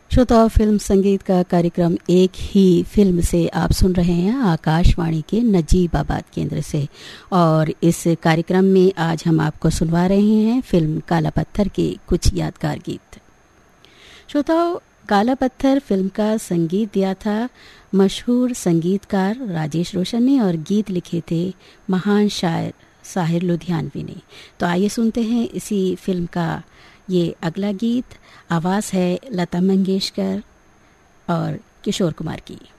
श्रोताओं, फिल्म संगीत का कार्यक्रम एक ही फिल्म से आप सुन रहे हैं आकाशवाणी के नजीबाबाद केंद्र से। और इस कार्यक्रम में आज हम आपको सुनवा रहे हैं फिल्म काला पत्थर के कुछ यादगार गीत। श्रोताओं, काला पत्थर फिल्म का संगीत दिया था मशहूर संगीतकार राजेश रोशन ने और गीत लिखे थे महान शायर साहिर लुधियानवी ने। तो आइए सुनते हैं इसी फिल्म का ये अगला गीत। आवाज़ है लता मंगेशकर और किशोर कुमार की।